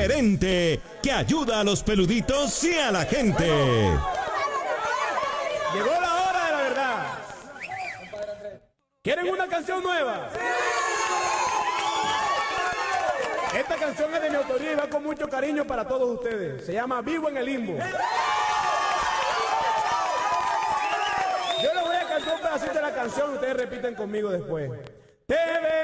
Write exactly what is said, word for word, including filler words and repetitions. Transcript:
diferente, que ayuda a los peluditos y a la gente. Llegó la hora de la verdad. ¿Quieren una canción nueva? Esta canción es de mi autoría y va con mucho cariño para todos ustedes. Se llama Vivo en el Limbo. Yo les voy a cantar un pedacito de la canción y ustedes repiten conmigo después. Te